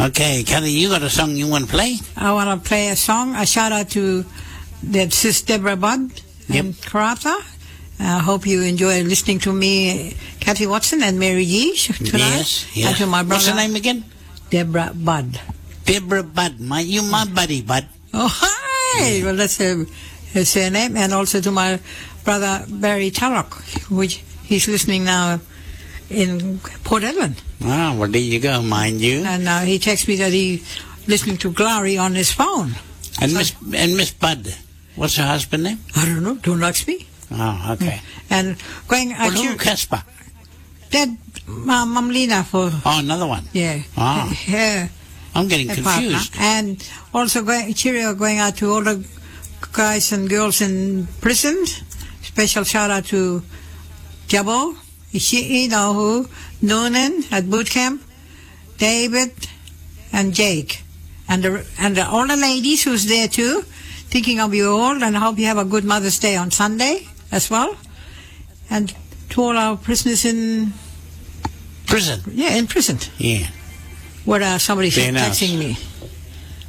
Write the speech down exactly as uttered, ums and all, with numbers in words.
Okay, Kelly, you got a song you want to play? I want to play a song. A shout out to the sis Deborah Budd Yep. and Karata. I hope you enjoy listening to me, Kathy Watson and Mary G tonight. Yes, yes. And to my brother, What's her name again? Deborah Budd. Deborah Budd. My, you my buddy, Bud. Oh, hi! Well, that's her, her surname. And also to my brother, Barry Tallock, which he's listening now in Port Edmund. Ah, well, there you go, mind you. And uh, he texts me that he's listening to Glory on his phone. And Miss and Miss Budd, what's her husband name? I don't know. Don't ask me. Oh, okay. And going... Well, uh, who, Casper? That uh, Mum Lena for... Oh, another one. Yeah. Ah. Her, I'm getting her confused. partner. And also going, cheerio going out to all the guys and girls in prison. Special shout out to Jabo, she, you know who, Noonan at boot camp, David and Jake. And the, and the, all the ladies who's there too, thinking of you all, and I hope you have a good Mother's Day on Sunday as well. And to all our prisoners in... Prison? Yeah, in prison. Yeah. Where uh, somebody's Very nice. texting me.